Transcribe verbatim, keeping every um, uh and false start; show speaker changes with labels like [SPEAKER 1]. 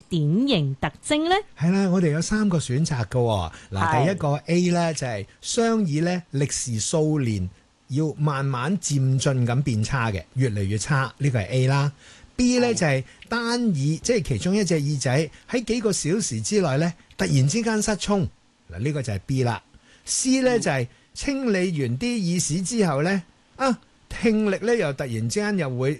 [SPEAKER 1] 典型特徵呢？
[SPEAKER 2] 係啦，我哋有三個選擇㗎。嗱，第一個 A 呢，就係雙耳呢歷時數年，要慢慢漸進咁變差嘅，越嚟越差，呢個係 A 啦。B 呢，就係單耳，即係其中一隻耳仔喺幾個小時之內呢，突然之間失聰，嗱，呢個就係 B 啦。C 呢，就係清理完啲耳屎之後呢，啊聽力呢又突然之間又會